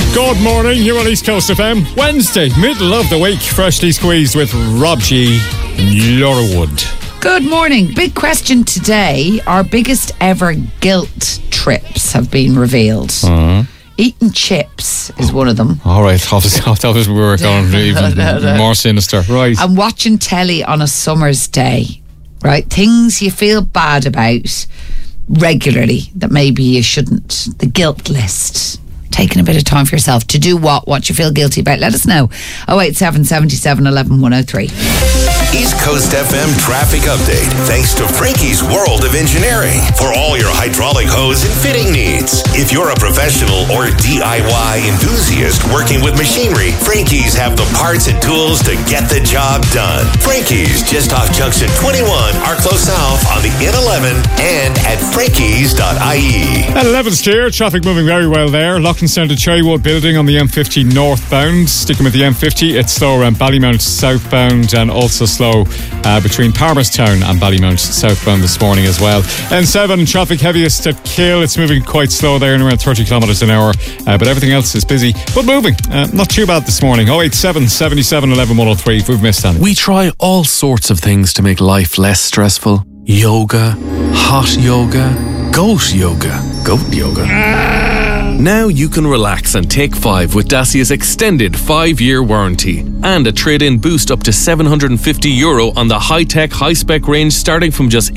Good morning, you're on East Coast FM. Wednesday, middle of the week, freshly squeezed with Rob G and Laura Wood. Good morning. Big question today. Our biggest ever guilt trips have been revealed. Eating chips is one of them. All right, obviously we were going even more sinister. Right. And watching telly on a summer's day. Right? Things you feel bad about regularly that maybe you shouldn't. The guilt list. Taking a bit of time for yourself to do what you feel guilty about. Let us know. 087 77 11 103. East Coast FM traffic update thanks to Frankie's World of Engineering for all your hydraulic hose and fitting needs. If you're a professional or DIY enthusiast working with machinery, Frankie's have the parts and tools to get the job done. Frankie's just off Junction 21, Arklow South on the N11 and at frankies.ie. At 11th Street, traffic moving very well there. Loughlin Centre Cherrywood building on the M50 northbound. Sticking with the M50, it's slow around Ballymount southbound and also slow between Palmerstown and Ballymount southbound this morning as well. N7 traffic heaviest at Kill. It's moving quite slow there and around 30 kilometres an hour, but everything else is busy but moving. Not too bad this morning. 087 77 11 103 if we've missed anything. We try all sorts of things to make life less stressful. Yoga, hot yoga, goat yoga. Now you can relax and take 5 with Dacia's extended 5-year warranty and a trade-in boost up to €750 on the high-tech, high-spec range starting from just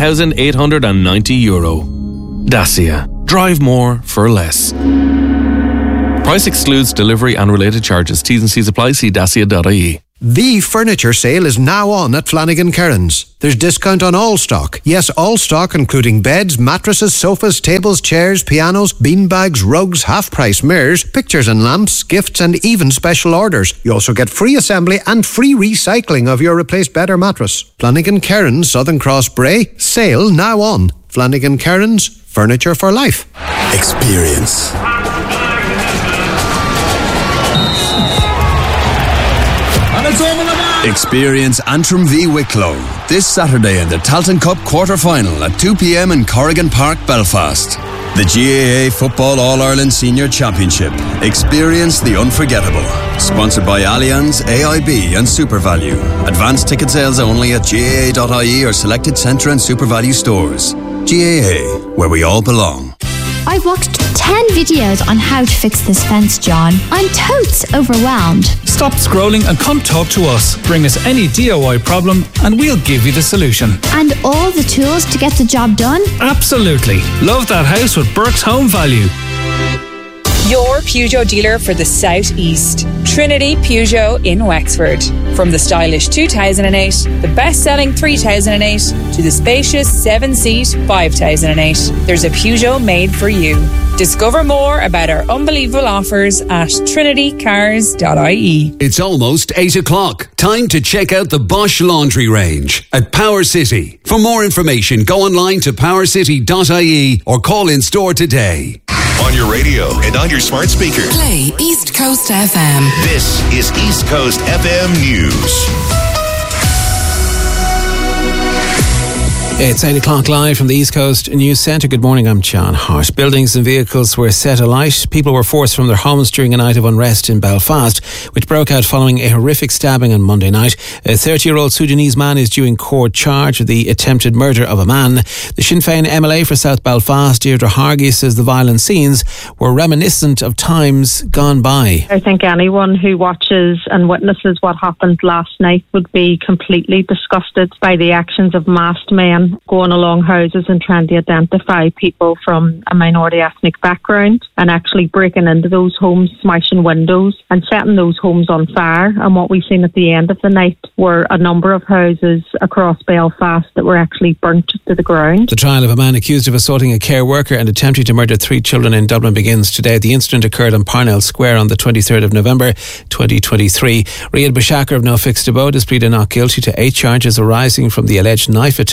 €18,890. Dacia. Drive more for less. Price excludes delivery and related charges. T's and C's apply. See dacia.ie. The furniture sale is now on at Flanagan Kerins. There's discount on all stock. Yes, all stock including beds, mattresses, sofas, tables, chairs, pianos, beanbags, rugs, half-price mirrors, pictures and lamps, gifts and even special orders. You also get free assembly and free recycling of your replaced bed or mattress. Flanagan Kerins, Southern Cross Bray. Sale now on. Flanagan Kerins, furniture for life. Experience. Experience Antrim v Wicklow this Saturday in the Talton Cup quarter-final at 2 p.m. in Corrigan Park, Belfast. The GAA Football All-Ireland Senior Championship. Experience the unforgettable. Sponsored by Allianz, AIB and SuperValue. Advanced ticket sales only at GAA.ie or selected Centre and SuperValue stores. GAA, where we all belong. I've watched 10 videos on how to fix this fence, John. I'm totes overwhelmed. Stop scrolling and come talk to us. Bring us any DIY problem and we'll give you the solution. And all the tools to get the job done? Absolutely. Love that house with Burke's Home Value. Your Peugeot dealer for the South East. Trinity Peugeot in Wexford. From the stylish 2008, the best-selling 3008 to the spacious 7-seat 5008, there's a Peugeot made for you. Discover more about our unbelievable offers at trinitycars.ie. It's almost 8 o'clock. Time to check out the Bosch Laundry range at Power City. For more information, go online to powercity.ie or call in store today. On your radio and on your smart speaker. Play East Coast FM. This is East Coast FM News. It's 8 o'clock live from the East Coast News Centre. Good morning, I'm John Hart. Buildings and vehicles were set alight. People were forced from their homes during a night of unrest in Belfast, which broke out following a horrific stabbing on Monday night. A 30-year-old Sudanese man is due in court charged with the attempted murder of a man. The Sinn Féin MLA for South Belfast, Deirdre Hargey, says the violent scenes were reminiscent of times gone by. I think anyone who watches and witnesses what happened last night would be completely disgusted by the actions of masked men going along houses and trying to identify people from a minority ethnic background and actually breaking into those homes, smashing windows and setting those homes on fire. And what we've seen at the end of the night were a number of houses across Belfast that were actually burnt to the ground. The trial of a man accused of assaulting a care worker and attempting to murder 3 children in Dublin begins today. The incident occurred on Parnell Square on the 23rd of November 2023. Riyad Bashakar of No Fixed Abode has pleaded not guilty to 8 charges arising from the alleged knife attack in the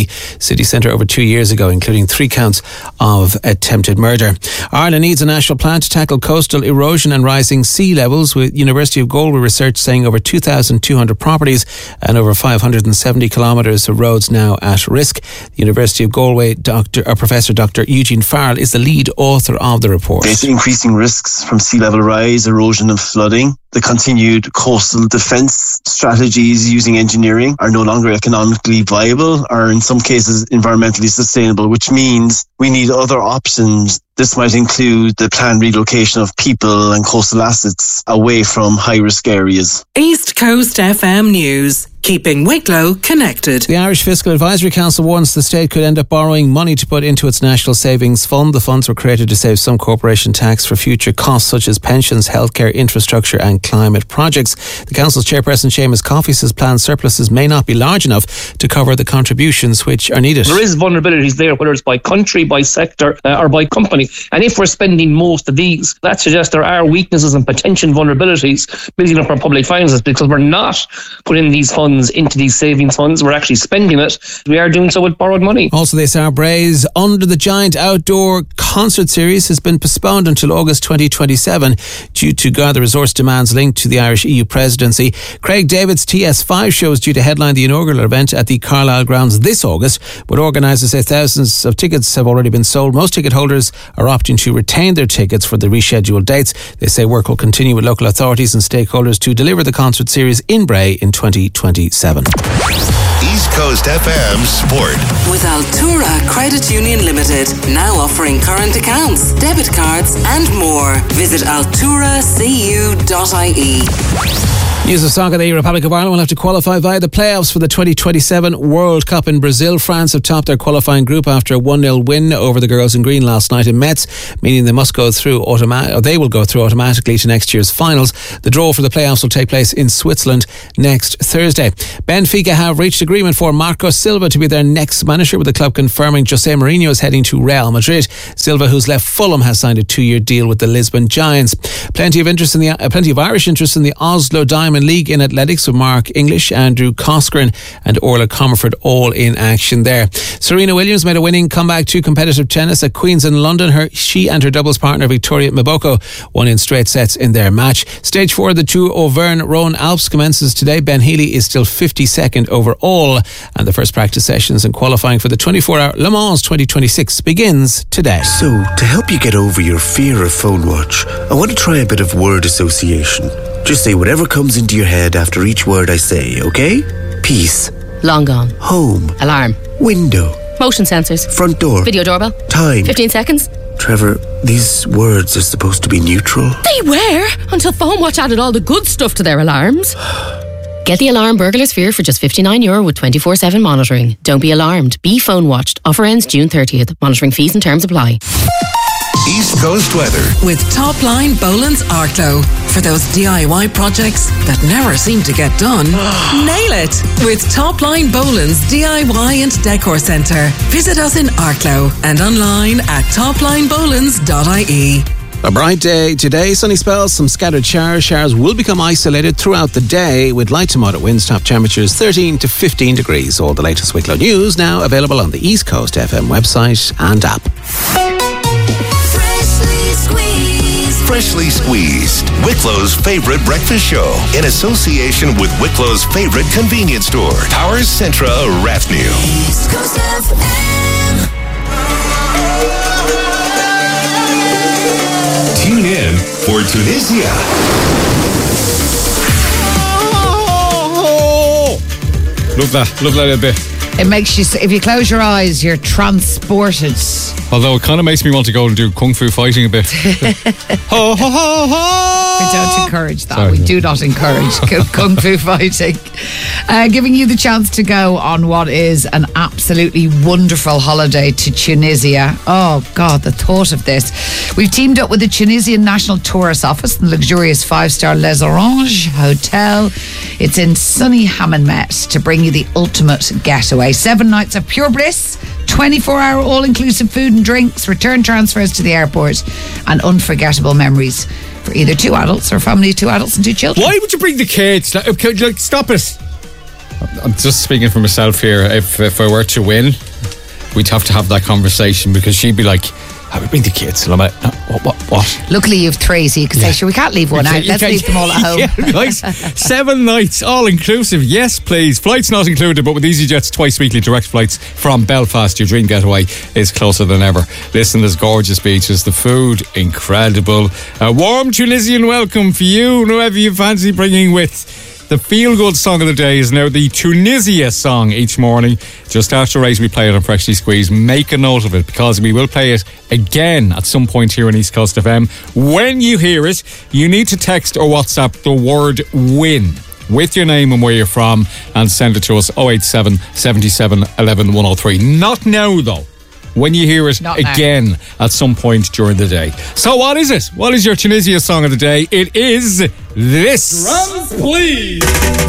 Kilkenny city centre over 2 years ago, including 3 counts of attempted murder. Ireland needs a national plan to tackle coastal erosion and rising sea levels, with University of Galway research saying over 2,200 properties and over 570 kilometres of roads now at risk. The University of Galway Professor Dr. Eugene Farrell is the lead author of the report. There's increasing risks from sea level rise, erosion and flooding. The continued coastal defence strategies using engineering are no longer economically viable or in some cases environmentally sustainable, which means we need other options. This might include the planned relocation of people and coastal assets away from high-risk areas. East Coast FM News, keeping Wicklow connected. The Irish Fiscal Advisory Council warns the state could end up borrowing money to put into its National Savings Fund. The funds were created to save some corporation tax for future costs such as pensions, healthcare, infrastructure and climate projects. The Council's chairperson Seamus Coffey says planned surpluses may not be large enough to cover the contributions which are needed. There is vulnerabilities there, whether it's by country, by sector or by company. And if we're spending most of these, that suggests there are weaknesses and potential vulnerabilities building up our public finances, because we're not putting these funds into these savings funds. We're actually spending it. We are doing so with borrowed money. Also, this hour, Bray's Under the Giant outdoor concert series has been postponed until August 2027 due to Garda resource demands linked to the Irish EU presidency. Craig David's TS5 show is due to headline the inaugural event at the Carlisle grounds this August, but organisers say thousands of tickets have already been sold. Most ticket holders are opting to retain their tickets for the rescheduled dates. They say work will continue with local authorities and stakeholders to deliver the concert series in Bray in 2027. East Coast FM Sport. With Altura Credit Union Limited, now offering current accounts, debit cards and more. Visit alturacu.ie. News of soccer. The Republic of Ireland will have to qualify via the playoffs for the 2027 World Cup in Brazil. France have topped their qualifying group after a 1-0 win over the girls in green last night in Metz, meaning they must go through they will go through automatically to next year's finals. The draw for the playoffs will take place in Switzerland next Thursday. Benfica have reached agreement for Marco Silva to be their next manager, with the club confirming Jose Mourinho is heading to Real Madrid. Silva, who's left Fulham, has signed a 2-year deal with the Lisbon Giants. Plenty of Irish interest in the Oslo Diamond League in athletics, with Mark English, Andrew Coscoran and Orla Comerford all in action there. Serena Williams made a winning comeback to competitive tennis at Queen's in London. She and her doubles partner Victoria Mboko won in straight sets in their match. Stage 4 of the Tour Auvergne-Rhône Alps commences today. Ben Healy is still 52nd overall, and the first practice sessions and qualifying for the 24-hour Le Mans 2026 begins today. So, to help you get over your fear of phone watch, I want to try a bit of word association. Just say whatever comes into your head after each word I say, okay? Peace. Long gone. Home. Alarm. Window. Motion sensors. Front door. Video doorbell. Time. 15 seconds. Trevor, these words are supposed to be neutral. They were, until Phone Watch added all the good stuff to their alarms. Get the alarm Burglar Sphere for just €59 with 24/7 monitoring. Don't be alarmed. Be phone watched. Offer ends June 30th. Monitoring fees and terms apply. East Coast weather. With Topline Boland's Arklow. For those DIY projects that never seem to get done, nail it with Topline Boland's DIY and Decor Centre. Visit us in Arklow and online at toplinebolands.ie. A bright day today, sunny spells, some scattered showers. Showers will become isolated throughout the day with light to moderate winds, top temperatures 13 to 15 degrees. All the latest Wicklow news now available on the East Coast FM website and app. Freshly Squeezed, Wicklow's favorite breakfast show, in association with Wicklow's favorite convenience store, Powers Centra Rathnew. East Coast FM. Tune in for Tunisia. Love that little bit. It makes you, if you close your eyes, you're transported. Although it kind of makes me want to go and do kung fu fighting a bit. Ho, ho, ho, ho. We don't encourage that. Sorry, we do not encourage kung fu fighting. Giving you the chance to go on what is an absolutely wonderful holiday to Tunisia. Oh, God, the thought of this. We've teamed up with the Tunisian National Tourist Office and the luxurious 5-star Les Oranges Hotel. It's in sunny Hammamet to bring you the ultimate getaway. 7 nights of pure bliss, 24-hour all-inclusive food and drinks, return transfers to the airport, and unforgettable memories for either 2 adults or a family of 2 adults and 2 children. Why would you bring the kids? Like, stop it. I'm just speaking for myself here. If I were to win, we'd have to have that conversation, because she'd be like, "How we bring the kids?" And I'm like, what? Luckily you have 3, so you can say, sure, we can't leave one out. Let's leave them all at home. Yeah, nice. 7 nights, all inclusive. Yes, please. Flights not included, but with EasyJet's twice weekly direct flights from Belfast, your dream getaway is closer than ever. Listen, there's gorgeous beaches, the food incredible. A warm Tunisian welcome for you, and whoever you fancy bringing with. The feel-good song of the day is now the Tunisia song each morning. Just after 8, we play it on Freshly Squeezed. Make a note of it, because we will play it again at some point here on East Coast FM. When you hear it, you need to text or WhatsApp the word WIN with your name and where you're from, and send it to us 087 77 11 103. Not now, though. When you hear it again at some point during the day. So what is it? What is your Tunisia song of the day? It is this. Drums, please.